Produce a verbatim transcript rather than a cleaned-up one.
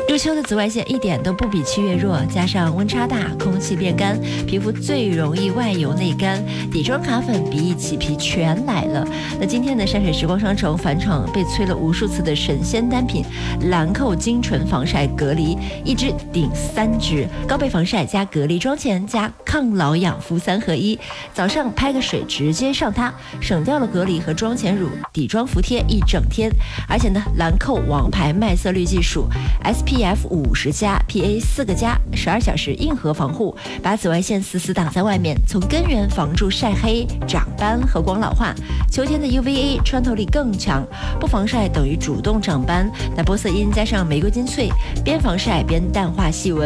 入秋的紫外线一点都不比七月弱，加上温差大，空气变干，皮肤最容易外油内干，底妆卡粉鼻翼起皮全来了。那今天的山水时光商城返场被催了无数次的神仙单品兰蔻精纯防晒隔离，一支顶三支，高倍防晒加隔离妆前加抗老养肤三合一，早上拍个水直接上它，省掉了隔离和妆前乳，底妆服帖一整天。而且呢，兰蔻王牌麦色滤技术 S P F 五十加 P A 四个加，十二小时硬核防护，把紫外线死死挡在外面，从根源防住晒黑、长斑和光老化。秋天的 U V A 穿透力更强，不防晒等于主动长斑。那玻色因加上玫瑰金萃，边防晒边淡化细纹。